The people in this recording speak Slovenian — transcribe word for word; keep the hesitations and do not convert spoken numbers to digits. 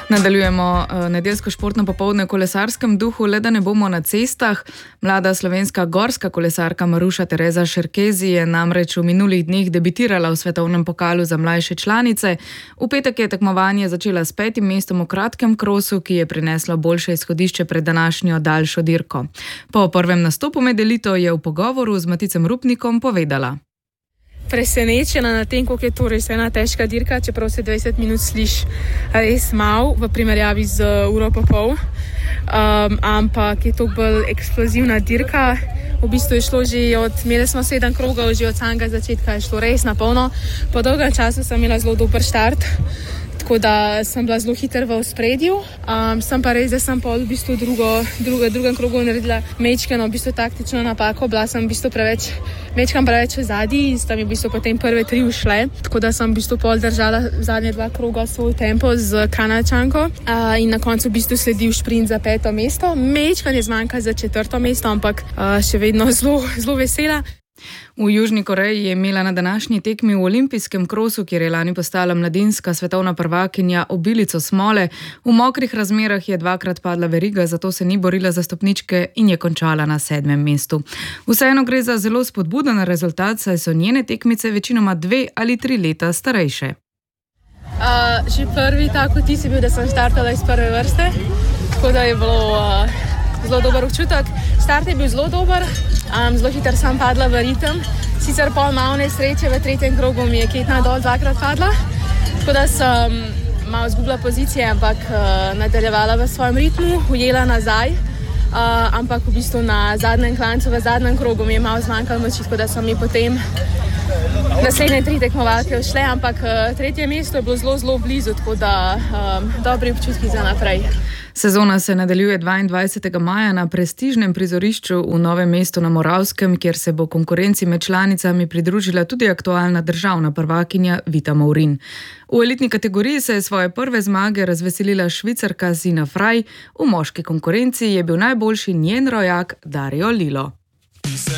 Nadaljujemo nedeljsko športno popoldne v kolesarskem duhu, le da ne bomo na cestah. Mlada slovenska gorska kolesarka Maruša Tereza Šerkezi je namreč v minulih dneh debitirala v svetovnem pokalu za mlajše članice. V petek je tekmovanje začela s petim mestom v kratkem krosu, ki je prineslo boljše izhodišče pred današnjo daljšo dirko. Po prvem nastopu med elito je v pogovoru z Maticem Rupnikom povedala: Presenečena na tem, koliko je to res ena težka dirka, čeprav se dvajset minut sliši res malo v primerjavi z uro pa pol. Um, ampak je to bolj eksplozivna dirka. V bistvu je šlo že od, imeli smo sedem krogov, že od samega začetka je šlo res na polno. Po dolgem času sem imela zelo dober štart, tako da sem bila zelo hiter v ospredju. Um, sem pa res, da sem pa v bistvu drugo, drugo, drugem krogu naredila mečkeno, v bistvu taktično napako. Bila sem v bistvu preveč, mečkam preveč v zadnji in sta mi v bistvu potem prve tri ušle. Tako da sem v bistvu pol držala zadnje dva kroga svoj tempo z Kanadčanko uh, in na koncu v bistvu sledil šprint za peto mesto. Mečkan je zmanjka za četrto mesto, ampak uh, še vedno zelo, zelo vesela. V Južni Koreji je imela na današnji tekmi v olimpijskem krosu, kjer je lani postala mladinska svetovna prvakinja, obilico smole. V mokrih razmerah je dvakrat padla veriga, zato se ni borila za stopničke in je končala na sedmem mestu. Vseeno gre za zelo spodbuden rezultat, saj so njene tekmice večinoma dve ali tri leta starejše. Uh, že prvi tako ti si bil, da sem štartala iz prve vrste, tako da je bilo uh, zelo dober občutek. Start je bil zelo dober. Um, zelo hiter sem padla v ritem, sicer pol malo nesreče, v tretjem krogu mi je ketna dol dvakrat padla, tako da sem malo izgubila pozicije, ampak uh, nadaljevala v svojem ritmu, ujela nazaj, uh, ampak v bistvu na zadnjem klancu, v zadnjem krogu mi je malo zmanjkalo moči, tako da so mi potem naslednje tri tekmovalke ušle, ampak uh, tretje mesto je bilo zelo, zelo blizu, tako da um, dobri občutki za naprej. Sezona se nadaljuje dvaindvajsetega maja na prestižnem prizorišču v Novem mestu na Moravskem, kjer se bo konkurenci med članicami pridružila tudi aktualna državna prvakinja Vita Movrin. V elitni kategoriji se je svoje prve zmage razveselila Švicarka Sina Frey, v moški konkurenci je bil najboljši njen rojak Dario Lilo.